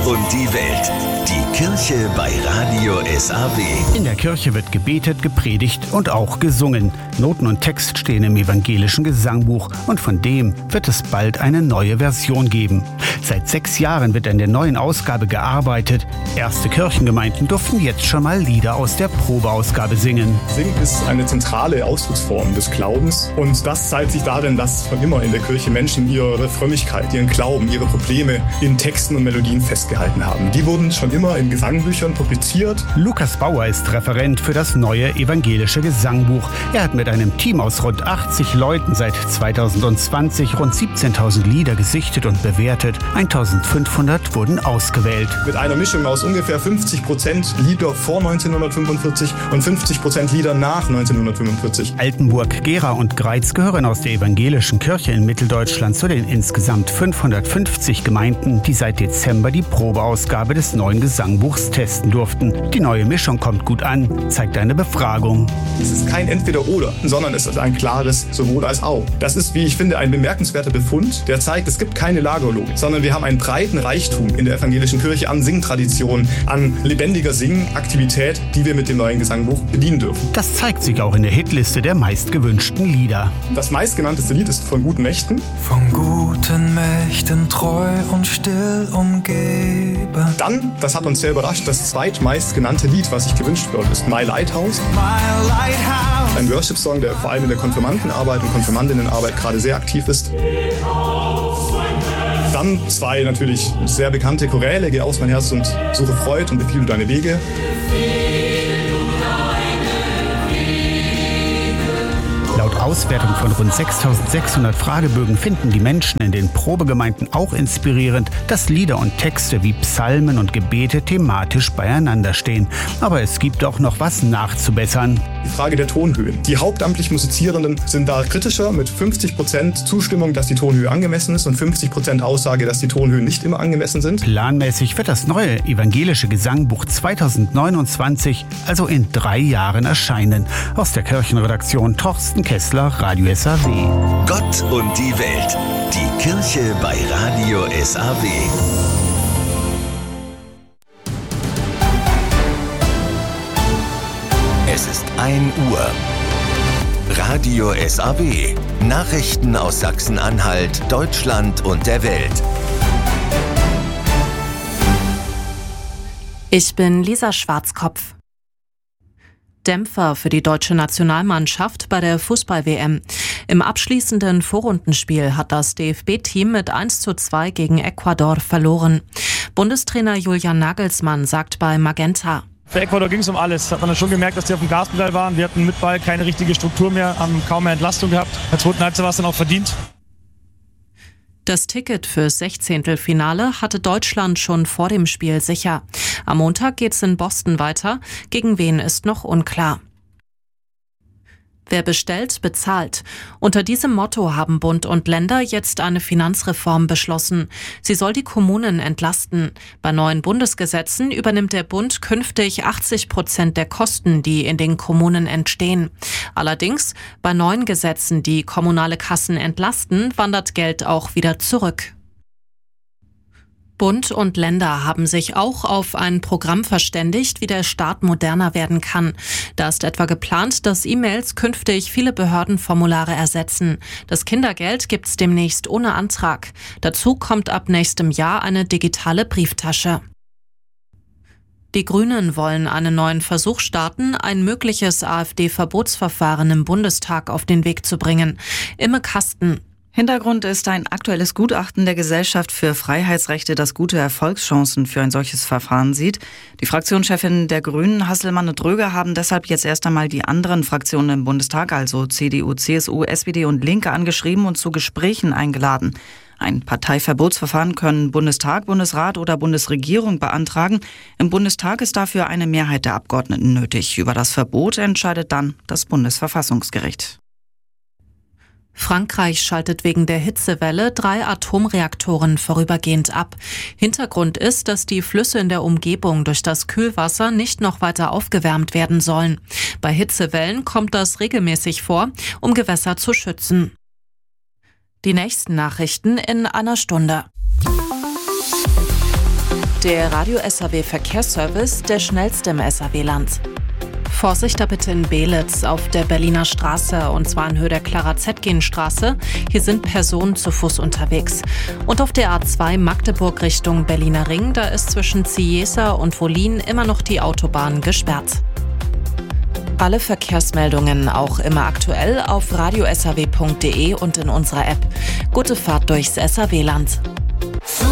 und die Welt. Die Kirche bei Radio SAW. In der Kirche wird gebetet, gepredigt und auch gesungen. Noten und Text stehen im evangelischen Gesangbuch und von dem wird es bald eine neue Version geben. Seit 6 Jahren wird an der neuen Ausgabe gearbeitet. Erste Kirchengemeinden durften jetzt schon mal Lieder aus der Probeausgabe singen. Singen ist eine zentrale Ausdrucksform des Glaubens und das zeigt sich darin, dass schon immer in der Kirche Menschen ihre Frömmigkeit, ihren Glauben, ihre Probleme in Texten und Melodien festgehalten haben. Die wurden schon immer in Gesangbüchern publiziert. Lukas Bauer ist Referent für das neue evangelische Gesangbuch. Er hat mit einem Team aus rund 80 Leuten seit 2020 rund 17.000 Lieder gesichtet und bewertet. 1.500 wurden ausgewählt. Mit einer Mischung aus ungefähr 50% Lieder vor 1945 und 50% Lieder nach 1945. Altenburg, Gera und Greiz gehören aus der evangelischen Kirche in Mitteldeutschland zu den insgesamt 550 Gemeinden, die seit Dezember die Probeausgabe des neuen Gesangbuchs testen durften. Die neue Mischung kommt gut an, zeigt eine Befragung. Es ist kein Entweder-Oder, sondern es ist ein klares Sowohl als auch. Das ist, wie ich finde, ein bemerkenswerter Befund, der zeigt, es gibt keine Lagerlogik, sondern wir haben einen breiten Reichtum in der evangelischen Kirche an Singtradition, an lebendiger Singaktivität, die wir mit dem neuen Gesangbuch bedienen dürfen. Das zeigt sich auch in der Hitliste der meistgewünschten Lieder. Das meistgenannteste Lied ist von Guten Mächten. Von guten Mächten treu und still umgeben. Dann, das hat uns sehr überrascht, das zweitmeistgenannte Lied, was sich gewünscht wird, ist My Lighthouse. My lighthouse. Ein Worship-Song, der vor allem in der Konfirmandenarbeit und Konfirmandinnenarbeit gerade sehr aktiv ist. Dann 2 natürlich sehr bekannte Choräle, Geh aus mein Herz und suche Freud und befiehl du deine Wege. Laut Auswertung von rund 6.600 Fragebögen finden die Menschen in den Probegemeinden auch inspirierend, dass Lieder und Texte wie Psalmen und Gebete thematisch beieinander stehen. Aber es gibt auch noch was nachzubessern. Die Frage der Tonhöhen. Die hauptamtlich Musizierenden sind da kritischer mit 50% Zustimmung, dass die Tonhöhe angemessen ist und 50% Aussage, dass die Tonhöhen nicht immer angemessen sind. Planmäßig wird das neue evangelische Gesangbuch 2029, also in 3 Jahren, erscheinen. Aus der Kirchenredaktion Torsten Kessler, Radio SAW. Gott und die Welt. Die Kirche bei Radio SAW. Es ist 1 Uhr. Radio SAW. Nachrichten aus Sachsen-Anhalt, Deutschland und der Welt. Ich bin Lisa Schwarzkopf. Dämpfer für die deutsche Nationalmannschaft bei der Fußball-WM. Im abschließenden Vorrundenspiel hat das DFB-Team mit 1:2 gegen Ecuador verloren. Bundestrainer Julian Nagelsmann sagt bei Magenta: Für Ecuador ging es um alles. Hat man dann schon gemerkt, dass die auf dem Gaspedal waren. Wir hatten mit Ball keine richtige Struktur mehr, haben kaum mehr Entlastung gehabt. In der zweiten Halbzeit war es dann auch verdient. Das Ticket fürs 16. hatte Deutschland schon vor dem Spiel sicher. Am Montag geht's in Boston weiter. Gegen wen ist noch unklar. Wer bestellt, bezahlt. Unter diesem Motto haben Bund und Länder jetzt eine Finanzreform beschlossen. Sie soll die Kommunen entlasten. Bei neuen Bundesgesetzen übernimmt der Bund künftig 80% der Kosten, die in den Kommunen entstehen. Allerdings, bei neuen Gesetzen, die kommunale Kassen entlasten, wandert Geld auch wieder zurück. Bund und Länder haben sich auch auf ein Programm verständigt, wie der Staat moderner werden kann. Da ist etwa geplant, dass E-Mails künftig viele Behördenformulare ersetzen. Das Kindergeld gibt's demnächst ohne Antrag. Dazu kommt ab nächstem Jahr eine digitale Brieftasche. Die Grünen wollen einen neuen Versuch starten, ein mögliches AfD-Verbotsverfahren im Bundestag auf den Weg zu bringen. Imme Kasten. Hintergrund ist ein aktuelles Gutachten der Gesellschaft für Freiheitsrechte, das gute Erfolgschancen für ein solches Verfahren sieht. Die Fraktionschefin der Grünen, Hasselmann und Röger, haben deshalb jetzt erst einmal die anderen Fraktionen im Bundestag, also CDU, CSU, SPD und Linke, angeschrieben und zu Gesprächen eingeladen. Ein Parteiverbotsverfahren können Bundestag, Bundesrat oder Bundesregierung beantragen. Im Bundestag ist dafür eine Mehrheit der Abgeordneten nötig. Über das Verbot entscheidet dann das Bundesverfassungsgericht. Frankreich schaltet wegen der Hitzewelle 3 Atomreaktoren vorübergehend ab. Hintergrund ist, dass die Flüsse in der Umgebung durch das Kühlwasser nicht noch weiter aufgewärmt werden sollen. Bei Hitzewellen kommt das regelmäßig vor, um Gewässer zu schützen. Die nächsten Nachrichten in einer Stunde. Der Radio SAW Verkehrsservice, der schnellste im SAW-Land. Vorsicht da bitte in Belitz auf der Berliner Straße, und zwar in Höhe der Clara-Zetkin-Straße. Hier sind Personen zu Fuß unterwegs. Und auf der A2 Magdeburg Richtung Berliner Ring, da ist zwischen Ciesa und Wollin immer noch die Autobahn gesperrt. Alle Verkehrsmeldungen auch immer aktuell auf radiosaw.de und in unserer App. Gute Fahrt durchs SAW-Land.